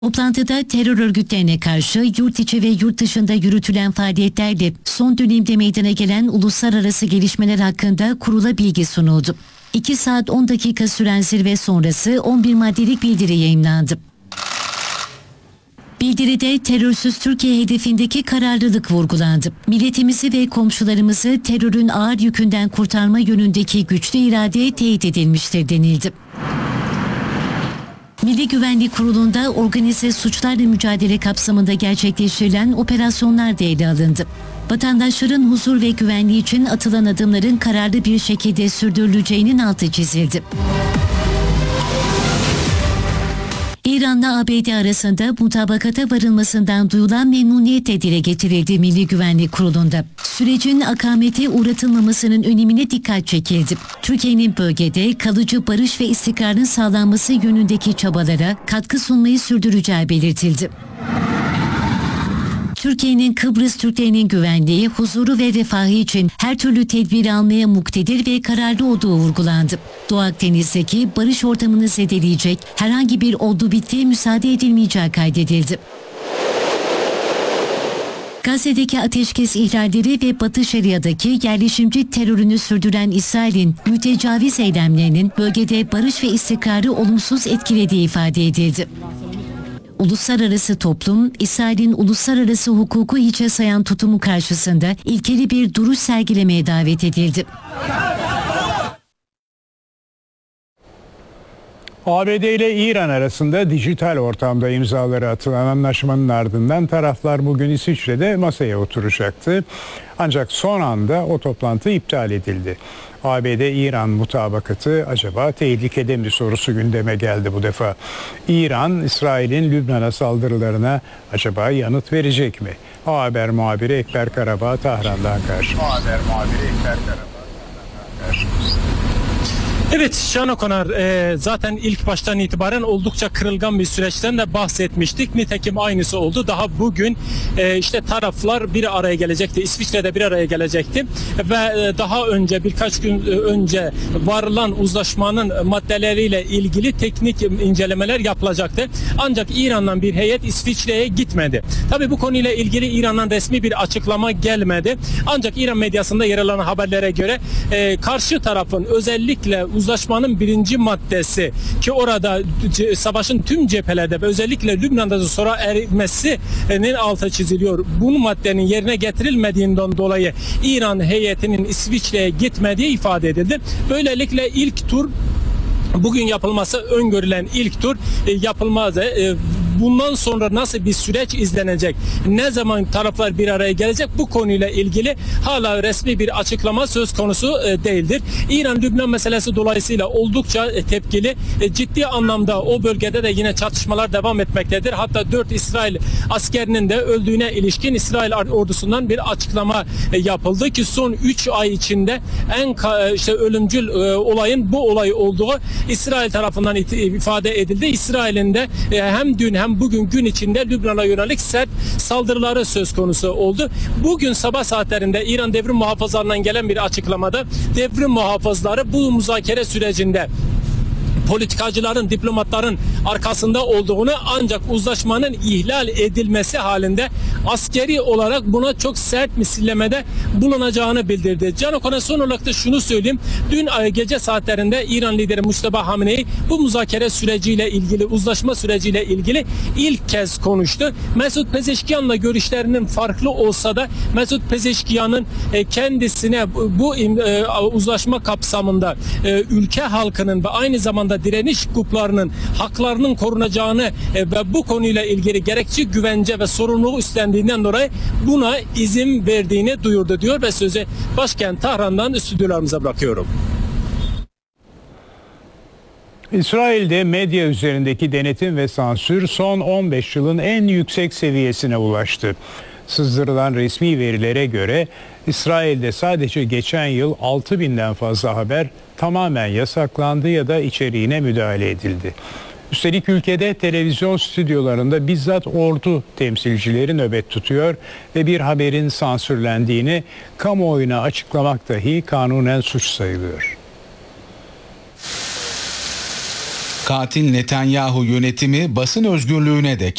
Toplantıda terör örgütlerine karşı yurt içi ve yurt dışında yürütülen faaliyetlerle son dönemde meydana gelen uluslararası gelişmeler hakkında kurula bilgi sunuldu. 2 saat 10 dakika süren zirve sonrası 11 maddelik bildiri yayımlandı. Bildiride terörsüz Türkiye hedefindeki kararlılık vurgulandı. Milletimizi ve komşularımızı terörün ağır yükünden kurtarma yönündeki güçlü irade teyit edilmiştir denildi. Milli Güvenlik Kurulu'nda organize suçlarla mücadele kapsamında gerçekleştirilen operasyonlar da ele alındı. Vatandaşların huzur ve güvenliği için atılan adımların kararlı bir şekilde sürdürüleceğinin altı çizildi. İran'la ABD arasında mutabakata varılmasından duyulan memnuniyet de dile getirildi Milli Güvenlik Kurulu'nda. Sürecin akamete uğratılmamasının önemine dikkat çekildi. Türkiye'nin bölgede kalıcı barış ve istikrarın sağlanması yönündeki çabalara katkı sunmayı sürdüreceği belirtildi. Türkiye'nin Kıbrıs Türklerinin güvenliği, huzuru ve refahı için her türlü tedbir almaya muktedir ve kararlı olduğu vurgulandı. Doğu Akdeniz'deki barış ortamını zedeleyecek herhangi bir oldu bittiye müsaade edilmeyeceği kaydedildi. Gazze'deki ateşkes ihlalleri ve Batı Şeria'daki yerleşimci terörünü sürdüren İsrail'in mütecaviz eylemlerinin bölgede barış ve istikrarı olumsuz etkilediği ifade edildi. Uluslararası toplum, İsrail'in uluslararası hukuku hiçe sayan tutumu karşısında ilkeli bir duruş sergilemeye davet edildi. ABD ile İran arasında dijital ortamda imzaları atılan anlaşmanın ardından taraflar bugün İsviçre'de masaya oturacaktı. Ancak son anda o toplantı iptal edildi. ABD-İran mutabakatı acaba tehlikede mi sorusu gündeme geldi bu defa. İran, İsrail'in Lübnan'a saldırılarına acaba yanıt verecek mi? Haber muhabiri Ekber Karabağ Tahran'dan karşı. Evet Can Okonar, zaten ilk baştan itibaren oldukça kırılgan bir süreçten de bahsetmiştik. Nitekim aynısı oldu. Daha bugün işte taraflar bir araya gelecekti. İsviçre'de bir araya gelecekti. Ve daha önce birkaç gün önce varılan uzlaşmanın maddeleriyle ilgili teknik incelemeler yapılacaktı. Ancak İran'dan bir heyet İsviçre'ye gitmedi. Tabii bu konuyla ilgili İran'dan resmi bir açıklama gelmedi. Ancak İran medyasında yer alan haberlere göre karşı tarafın özellikle uzlaşmanın 1. maddesi ki orada savaşın tüm cephelerde ve özellikle Lübnan'da da sonra erilmesinin altı çiziliyor. Bu maddenin yerine getirilmediğinden dolayı İran heyetinin İsviçre'ye gitmediği ifade edildi. Böylelikle ilk tur bugün yapılması öngörülen ilk tur yapılmazdı. Bundan sonra nasıl bir süreç izlenecek? Ne zaman taraflar bir araya gelecek? Bu konuyla ilgili hala resmi bir açıklama söz konusu değildir. İran-Lübnan meselesi dolayısıyla oldukça tepkili. Ciddi anlamda o bölgede de yine çatışmalar devam etmektedir. Hatta 4 İsrail askerinin de öldüğüne ilişkin İsrail ordusundan bir açıklama yapıldı ki son 3 ay içinde en ölümcül olayın bu olay olduğu İsrail tarafından ifade edildi. İsrail'in de hem dün hem bugün gün içinde Lübnan'a yönelik sert saldırıları söz konusu oldu. Bugün sabah saatlerinde İran devrim muhafızlarından gelen bir açıklamada devrim muhafızları bu müzakere sürecinde politikacıların, diplomatların arkasında olduğunu ancak uzlaşmanın ihlal edilmesi halinde askeri olarak buna çok sert misillemede bulunacağını bildirdi. Can Okan'a son olarak da şunu söyleyeyim. Dün gece saatlerinde İran lideri Mustafa Hamenei bu müzakere süreciyle ilgili, uzlaşma süreciyle ilgili ilk kez konuştu. Mesut Pezeşkiyan'la görüşlerinin farklı olsa da Mesut Pezeşkiyan'ın kendisine bu uzlaşma kapsamında ülke halkının ve aynı zamanda direniş gruplarının haklarının korunacağını ve bu konuyla ilgili gerekçe güvence ve sorumluluğu üstlendiğinden dolayı buna izin verdiğini duyurdu diyor ve sözü başkent Tahran'dan stüdyolarımıza bırakıyorum. İsrail'de medya üzerindeki denetim ve sansür son 15 yılın en yüksek seviyesine ulaştı. Sızdırılan resmi verilere göre İsrail'de sadece geçen yıl 6.000'den fazla haber tamamen yasaklandı ya da içeriğine müdahale edildi. Üstelik ülkede televizyon stüdyolarında bizzat ordu temsilcileri nöbet tutuyor ve bir haberin sansürlendiğini kamuoyuna açıklamak dahi kanunen suç sayılıyor. Katil Netanyahu yönetimi basın özgürlüğüne de